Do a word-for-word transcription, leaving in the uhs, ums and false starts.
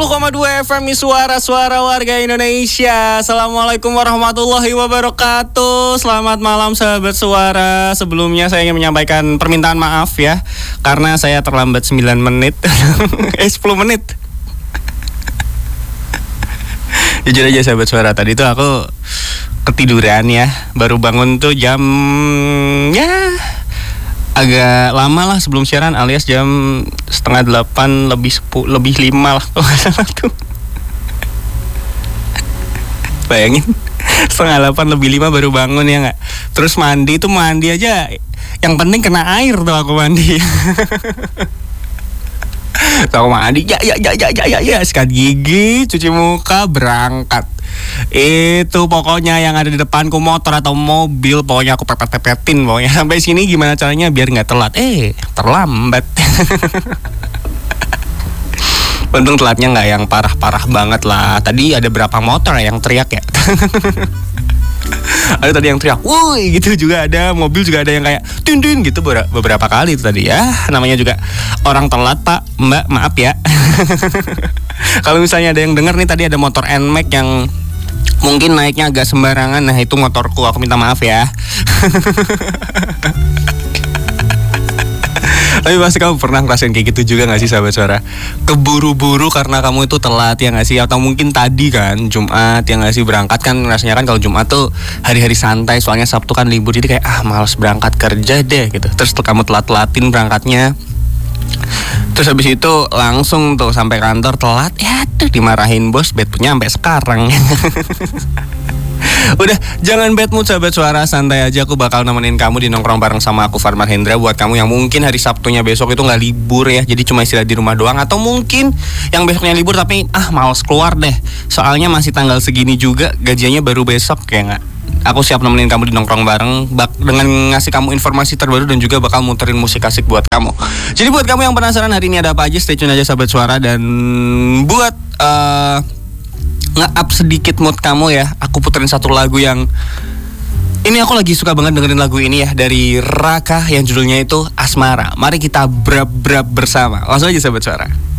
puluh koma dua F M Suara-suara warga Indonesia. Assalamualaikum warahmatullahi wabarakatuh. Selamat malam sahabat suara. Sebelumnya saya ingin menyampaikan permintaan maaf ya, karena saya terlambat sembilan menit Eh sepuluh menit. Jujur aja sahabat suara, tadi tuh aku ketiduran ya. Baru bangun tuh jam ya agak lama lah sebelum siaran, alias jam setengah delapan lebih sepuluh lebih lima lah kalau nggak salah tuh. Bayangin, setengah delapan lebih lima baru bangun ya nggak. Terus mandi tuh mandi aja, yang penting kena air tuh aku mandi. Tuh aku mandi, ya ya ya ya ya ya, ya. Sikat gigi, cuci muka, berangkat. Itu pokoknya yang ada di depanku, motor atau mobil, pokoknya aku pepet-pepetin pokoknya. Sampai sini gimana caranya biar nggak telat. Eh, terlambat. Untung telatnya nggak yang parah-parah banget lah. Tadi ada berapa motor yang teriak ya. Ada tadi yang teriak, woi gitu, juga ada mobil, juga ada yang kayak tun-tun gitu beberapa kali itu tadi ya. Namanya juga orang telat pak, mbak, maaf ya. Kalau misalnya ada yang denger nih, tadi ada motor N-Max yang mungkin naiknya agak sembarangan. Nah itu motorku, aku minta maaf ya. Tapi pasti kamu pernah ngerasain kayak gitu juga gak sih sahabat suara? Keburu-buru karena kamu itu telat ya gak sih? Atau mungkin tadi kan Jumat ya gak sih, berangkat kan rasanya kan kalau Jumat tuh hari-hari santai, soalnya Sabtu kan libur, jadi kayak ah malas berangkat kerja deh gitu. Terus tuh kamu telat-telatin berangkatnya. Terus habis itu langsung tuh sampai kantor telat, ya tuh dimarahin bos, bad moodnya sampai sekarang. Udah, jangan bad mood sahabat suara, santai aja, aku bakal nemenin kamu di nongkrong bareng sama aku Farman Hendra. Buat kamu yang mungkin hari Sabtunya besok itu gak libur ya, jadi cuma istirahat di rumah doang. Atau mungkin yang besoknya libur tapi ah males keluar deh, soalnya masih tanggal segini juga, gajiannya baru besok ya gak? Aku siap nemenin kamu di nongkrong bareng bak- dengan ngasih kamu informasi terbaru dan juga bakal muterin musik asik buat kamu. Jadi buat kamu yang penasaran hari ini ada apa aja, stay tune aja sahabat suara. Dan buat uh, nge-up sedikit mood kamu ya, aku puterin satu lagu yang ini aku lagi suka banget dengerin lagu ini ya, dari Raka yang judulnya itu Asmara. Mari kita brab-brab bersama. Langsung aja sahabat suara.